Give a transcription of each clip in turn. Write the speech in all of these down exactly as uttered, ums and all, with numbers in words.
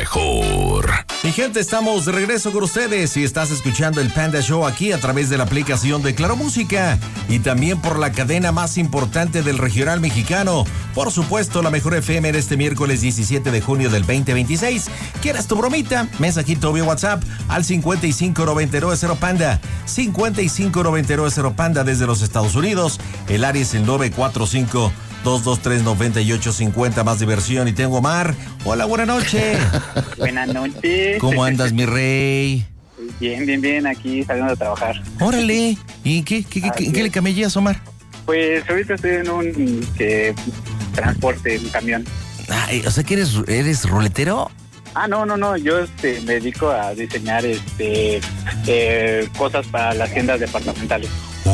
mejor. Mi gente, estamos de regreso con ustedes y estás escuchando el Panda Show aquí a través de la aplicación de Claro Música y también por la cadena más importante del regional mexicano. Por supuesto, la mejor F M en este miércoles diecisiete de junio del veinte veintiséis. ¿Quieres tu bromita? Mensajito vía WhatsApp al cincuenta y cinco noventa y nueve cero Panda. cincuenta y cinco noventa y nueve cero Panda desde los Estados Unidos. El área es el nueve cuatro cinco, dos dos tres, nueve ocho cinco cero. Más diversión. Y tengo Omar. Hola, buenas noches. Buenas noches. ¿Cómo andas, mi rey? Bien, bien, bien. Aquí saliendo a trabajar. Órale. ¿Y qué, qué, qué, qué, qué le camellas, Omar? Pues ahorita estoy en un que, transporte, un camión. Ah, o sea que eres, eres ruletero. Ah, no, no, no. Yo este, me dedico a diseñar este eh, cosas para las tiendas departamentales.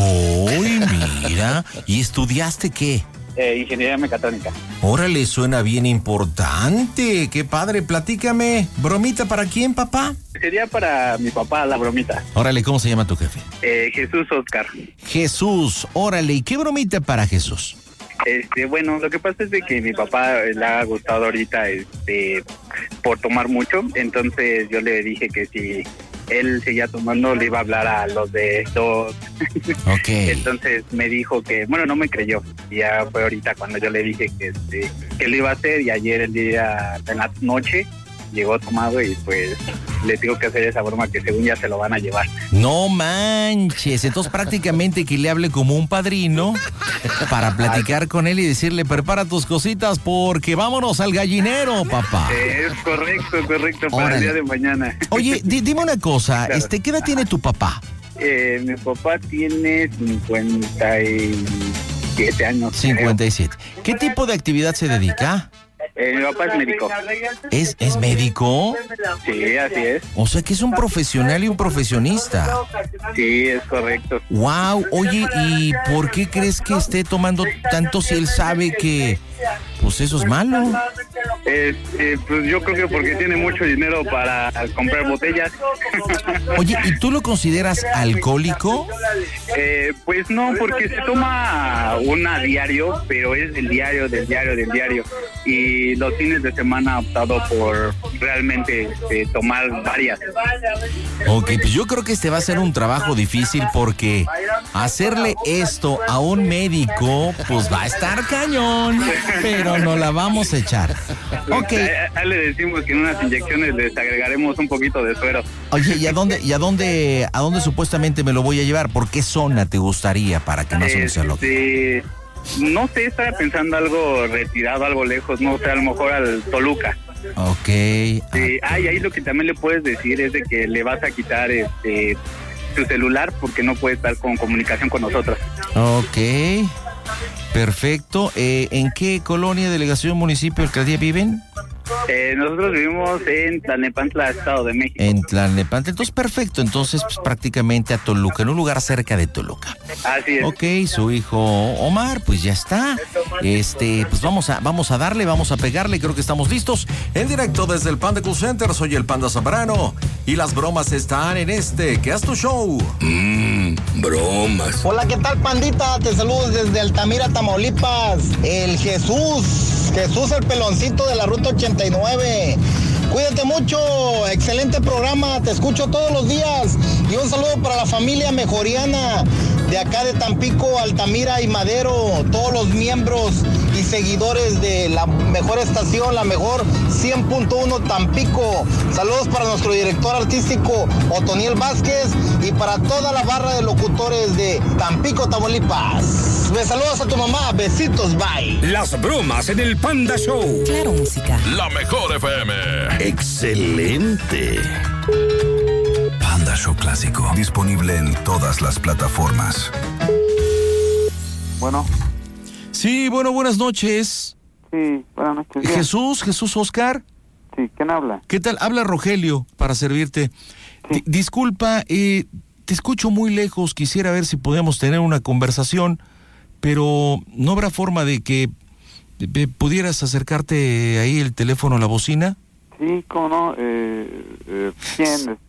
Uy, mira. ¿Y estudiaste qué? Eh, ingeniería mecatrónica. Órale, suena bien importante. Qué padre, platícame. ¿Bromita para quién, papá? Sería para mi papá, la bromita. Órale, ¿cómo se llama tu jefe? Eh, Jesús Oscar. Jesús, órale. ¿Y qué bromita para Jesús? Este, bueno, lo que pasa es de que mi papá le ha gustado ahorita este por tomar mucho, entonces yo le dije que si él seguía tomando le iba a hablar a los de dos. Ok. Entonces me dijo que, bueno, no me creyó. Y ya fue ahorita cuando yo le dije que, este, que lo iba a hacer y ayer el día, en la noche, llegó tomado y pues le tengo que hacer esa broma que según ya se lo van a llevar. No manches, entonces prácticamente que le hable como un padrino para platicar con él y decirle, prepara tus cositas porque vámonos al gallinero, papá. Es correcto, correcto, para Órale. el día de mañana. Oye, di- dime una cosa, Claro. este, ¿qué edad tiene tu papá? Eh, mi papá tiene cincuenta y siete años. cincuenta y siete. ¿Qué tipo de actividad se dedica? Eh, mi papá es médico. ¿Es, es médico? Sí, así es. O sea que es un profesional y un profesionista. Sí, es correcto. Wow, oye, ¿y por qué crees que esté tomando tanto si él sabe que, pues eso es malo? Este, pues yo creo que porque tiene mucho dinero para comprar botellas. Oye, ¿y tú lo consideras alcohólico? Eh, pues no, porque se toma una a diario, pero es del diario, del diario, del diario. Y los fines de semana ha optado por realmente este, tomar varias. Ok, pues yo creo que este va a ser un trabajo difícil porque hacerle esto a un médico, pues va a estar cañón, pero no la vamos a echar. Ok. A, a, le decimos que en unas inyecciones les agregaremos un poquito de suero. Oye, ¿y a dónde, y a dónde, a dónde supuestamente me lo voy a llevar? ¿Por qué zona te gustaría para que más o menos sea lo que... Este, no sé, estaba pensando algo retirado, algo lejos, no sé, a lo mejor al Toluca. Ok. Sí, ah, y ahí lo que también le puedes decir es de que le vas a quitar este su celular porque no puede estar con comunicación con nosotros. Ok. Perfecto. Eh, ¿En qué colonia, delegación, municipio, alcaldía viven? Eh, nosotros vivimos en Tlalnepantla, Estado de México. En Tlalnepantla. Entonces, perfecto. Entonces, pues prácticamente a Toluca, en un lugar cerca de Toluca. Así es. Ok, su hijo Omar, pues ya está. Este, pues vamos a, vamos a darle, vamos a pegarle. Creo que estamos listos. En directo desde el Panda Cool Center, soy el Panda Zambrano. Y las bromas están en este, que es tu show. Mmm, bromas. Hola, ¿qué tal, pandita? Te saludo desde Altamira, Tamaulipas. El Jesús, Jesús el peloncito de la ruta ochenta y nueve. Cuídate mucho, excelente programa, te escucho todos los días. Y un saludo para la familia mejoriana de acá de Tampico, Altamira y Madero, todos los miembros y seguidores de la mejor estación, la mejor cien punto uno Tampico. Saludos para nuestro director artístico Otoniel Vázquez y para toda la barra de locutores de Tampico, Tamaulipas. Me saludas a tu mamá, besitos, bye. Las bromas en el Panda Show. Claro Música. La mejor F M. Excelente. Panda Show Clásico. Disponible en todas las plataformas. Bueno, Sí, bueno, buenas noches. sí, buenas noches. bien. Jesús, Jesús Oscar. Sí, ¿quién habla? ¿Qué tal? Habla Rogelio para servirte. Di- disculpa, eh, te escucho muy lejos. Quisiera ver si podemos tener una conversación, pero ¿no habrá forma de que eh, pudieras acercarte ahí el teléfono a la bocina? Sí, cómo no. Eh, eh, ¿Quién?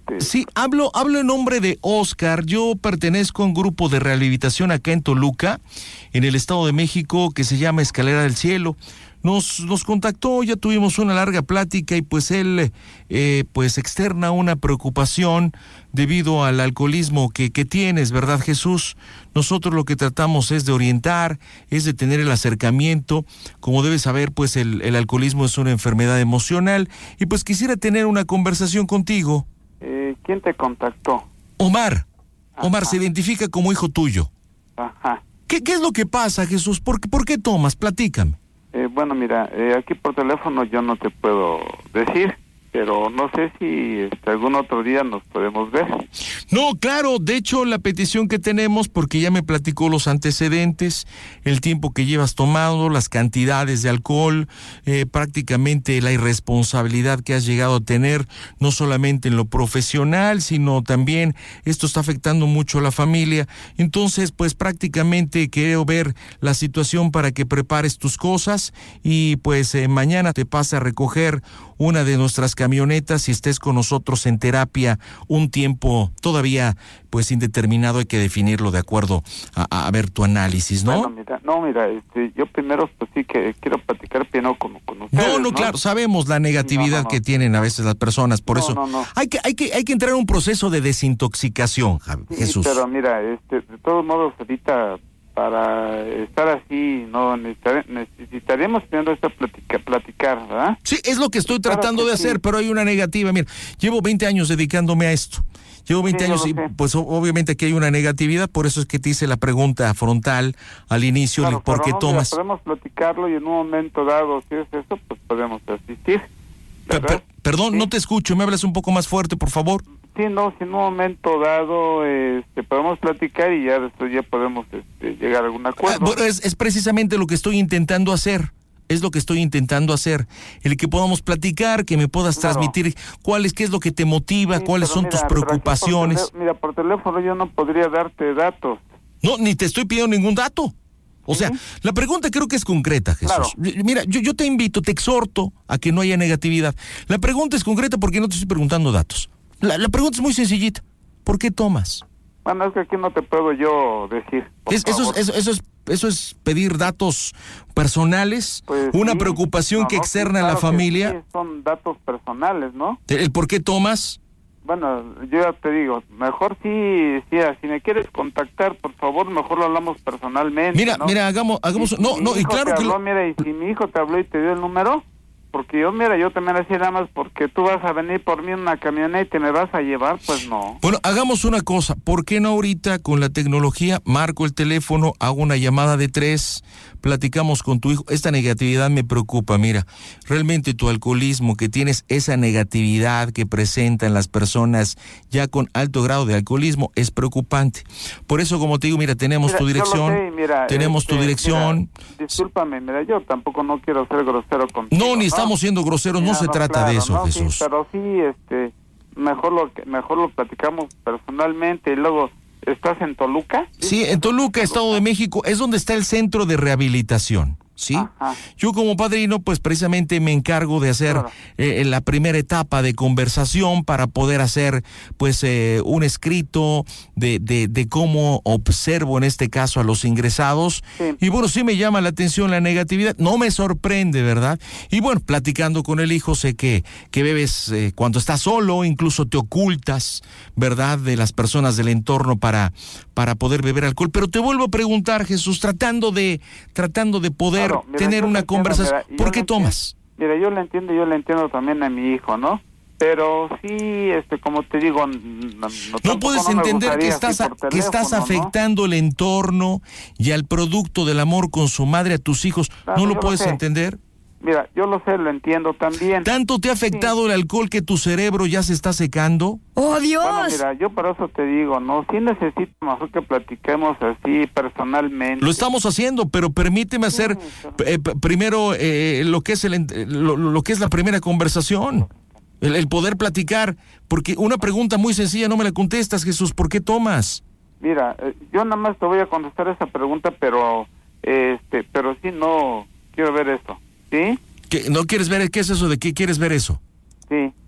Este... Sí, hablo, hablo en nombre de Oscar. Yo pertenezco a un grupo de rehabilitación acá en Toluca, en el Estado de México, que se llama Escalera del Cielo. Nos, nos contactó, ya tuvimos una larga plática y pues él eh, pues externa una preocupación debido al alcoholismo que, que tienes, ¿verdad, Jesús? Nosotros lo que tratamos es de orientar, es de tener el acercamiento. Como debes saber, pues el, el alcoholismo es una enfermedad emocional y pues quisiera tener una conversación contigo. Eh, ¿Quién te contactó? Omar. Omar Ajá. se identifica como hijo tuyo. Ajá. ¿Qué, qué es lo que pasa, Jesús? ¿Por, qué- por qué tomas? Platícame. Eh, bueno, mira, eh, aquí por teléfono yo no te puedo decir, pero no sé si este, algún otro día nos podemos ver. No, claro, de hecho la petición que tenemos, porque ya me platicó los antecedentes, el tiempo que llevas tomado, las cantidades de alcohol, eh, prácticamente la irresponsabilidad que has llegado a tener, no solamente en lo profesional, sino también esto está afectando mucho a la familia. Entonces, pues prácticamente quiero ver la situación para que prepares tus cosas y pues eh, mañana te pase a recoger una de nuestras camionetas y estés con nosotros en terapia un tiempo todavía pues indeterminado, hay que definirlo de acuerdo a, a ver tu análisis, ¿no? Bueno, mira, no, mira, este, yo primero pues sí que quiero platicar primero con, con ustedes, No, ¿no? no, claro, sabemos la negatividad No, no, no. que tienen a veces las personas, por No, eso no, no. hay que hay que hay que entrar en un proceso de desintoxicación, Javi- Sí, Jesús. pero mira, este, de todos modos ahorita para estar así, no necesitar- necesitaríamos primero esta plática, platicar, ¿verdad? Sí, es lo que estoy Claro tratando que de hacer, sí. pero hay una negativa. Mira, llevo veinte años dedicándome a esto. Llevo veinte Sí, yo años lo y sé. pues o- obviamente aquí hay una negatividad, por eso es que te hice la pregunta frontal al inicio, Claro, de por pero qué no, mira, tomas. podemos platicarlo y en un momento dado, si es eso, pues podemos asistir, Pe- ¿verdad? pe- perdón, Sí. no te escucho, me hablas un poco más fuerte, por favor. Sí, no, si en un momento dado este, podemos platicar y ya después ya podemos este, llegar a algún Ah, acuerdo. bueno, es, es precisamente lo que estoy intentando hacer. Es lo que estoy intentando hacer. El que podamos platicar, que me puedas Claro. transmitir cuál es, qué es lo que te motiva, Sí, cuáles pero son mira, tus pero aquí por preocupaciones. tele- mira, por teléfono yo no podría darte datos. No, ni te estoy pidiendo ningún dato. O sea, la pregunta creo que es concreta, Jesús. Mira, yo, yo te invito, te exhorto a que no haya negatividad. La pregunta es concreta porque no te estoy preguntando datos. La, la pregunta es muy sencillita. ¿Por qué tomas? Bueno, es que aquí no te puedo yo decir. por Es- eso, favor. es, eso, eso es eso es pedir datos personales, Pues una sí. preocupación No, que no, externa sí, a la claro que familia. sí, son datos personales, ¿no? El por qué tomas. Bueno, yo ya te digo, mejor sí, sí, si me quieres contactar, por favor, mejor lo hablamos personalmente. Mira, ¿no? mira, hagamos, hagamos, Y si no, mi no, y hijo claro te que habló, lo- mira, y si mi hijo te habló y te dio el número, porque yo, mira, yo también así nada más porque tú vas a venir por mí en una camioneta y me vas a llevar, pues no. Bueno, hagamos una cosa, ¿por qué no ahorita con la tecnología marco el teléfono, hago una llamada de tres, platicamos con tu hijo? Esta negatividad me preocupa, mira, realmente tu alcoholismo, que tienes esa negatividad que presentan las personas ya con alto grado de alcoholismo, es preocupante. Por eso, como te digo, mira, tenemos Mira, tu yo lo dirección, sé, mira, tenemos tu este, dirección. mira, discúlpame, mira, yo tampoco no quiero ser grosero contigo. No, ni estamos siendo groseros, no Mira, se trata claro, de eso, no, sí, Jesús. pero sí, este, mejor lo que- mejor lo platicamos personalmente y luego, ¿estás en Toluca? Sí, en Toluca, Estado de México, es donde está el centro de rehabilitación, ¿sí? Ajá. Yo como padrino, pues precisamente me encargo de hacer Claro. eh, la primera etapa de conversación para poder hacer, pues, eh, un escrito de, de, de cómo observo en este caso a los ingresados. Sí. Y bueno, sí me llama la atención la negatividad, no me sorprende, ¿verdad? Y bueno, platicando con el hijo, sé que, que bebes eh, cuando estás solo, incluso te ocultas, ¿verdad? De las personas del entorno para, para poder beber alcohol. Pero te vuelvo a preguntar, Jesús, tratando de, tratando de poder Claro, mira, tener yo una le entiendo, conversación. mira, yo ¿Por le qué entiendo. tomas? Mira, yo le entiendo, yo le entiendo también a mi hijo, ¿no? Pero sí, este, como te digo, n- no, No tampoco puedes no me entender que gustaría estás, así a- por que estás teléfono, ¿no? afectando el entorno y al producto del amor con su madre, a tus hijos. Claro, ¿No lo yo lo puedes sé. entender? Mira, yo lo sé, lo entiendo también. ¿Tanto te ha afectado el alcohol que tu cerebro ya se está secando? ¡Oh, Dios! Bueno, mira, yo por eso te digo, ¿no? Sí necesito mejor que platiquemos así personalmente. Lo estamos haciendo, pero permíteme hacer eh, p- primero eh, lo que es el ent- lo, lo que es la primera conversación, el, el poder platicar, porque una pregunta muy sencilla no me la contestas, Jesús, ¿por qué tomas? Mira, eh, yo nada más te voy a contestar esa pregunta, pero, este, pero sí no quiero ver esto, ¿sí? ¿Qué, ¿No quieres ver qué es eso de qué quieres ver eso? Sí.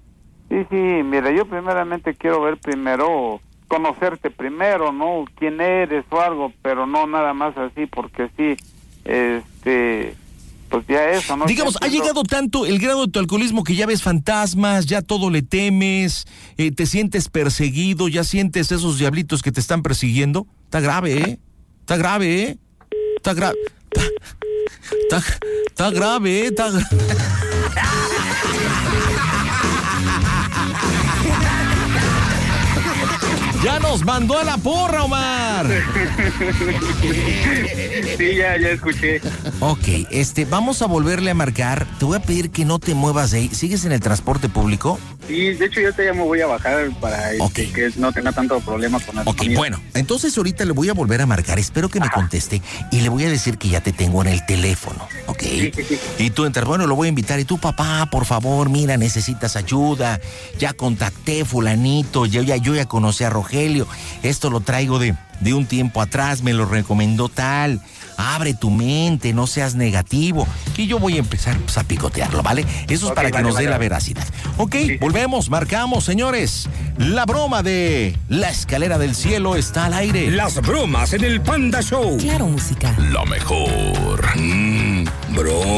Sí, sí, mira, yo primeramente quiero ver primero, conocerte primero, ¿no? Quién eres o algo, pero no nada más así, porque sí, este, pues ya eso, ¿no? Digamos, ha llegado tanto el grado de tu alcoholismo que ya ves fantasmas, ya todo le temes, eh, te sientes perseguido, ya sientes esos diablitos que te están persiguiendo. Está grave, ¿eh? Está grave, ¿eh? Está grave. Está, está grave, ¿eh? Está grave. Ya nos mandó a la porra, Omar. Sí, ya, ya escuché. Ok, este, vamos a volverle a marcar. Te voy a pedir que no te muevas de ahí. ¿Sigues en el transporte público? Sí, de hecho yo te llamo, voy a bajar para este, Okay. que no tenga tanto problema con la Ok, comida. bueno, entonces ahorita le voy a volver a marcar. Espero que me conteste y le voy a decir que ya te tengo en el teléfono, ¿ok? Sí, sí, sí. Y tú entras, bueno, lo voy a invitar. Y tú, papá, por favor, mira, necesitas ayuda. Ya contacté fulanito, yo ya, yo ya conocí a Rogelio. Esto lo traigo de, de un tiempo atrás, me lo recomendó tal. Abre tu mente, no seas negativo. Y yo voy a empezar pues, a picotearlo, ¿vale? Eso es Ok, para que vale, nos dé vale, la vale. veracidad. Ok, Sí. volvemos, marcamos, señores. La broma de La Escalera del Cielo está al aire. Las bromas en el Panda Show. Claro, música. Lo mejor. Mm, broma.